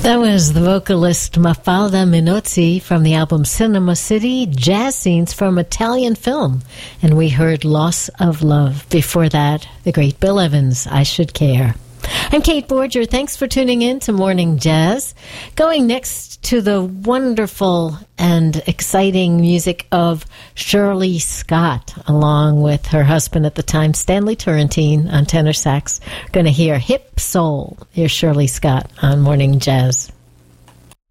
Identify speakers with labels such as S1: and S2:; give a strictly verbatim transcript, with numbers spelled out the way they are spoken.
S1: That was the vocalist Mafalda Minozzi from the album Cinema City, jazz scenes from Italian film. And we heard Loss of Love. Before that, the great Bill Evans, I Should Care. I'm Kate Borger. Thanks for tuning in to Morning Jazz. Going next to the wonderful and exciting music of Shirley Scott, along with her husband at the time, Stanley Turrentine, on tenor sax. Going to hear Hip Soul. Here's Shirley Scott on Morning Jazz.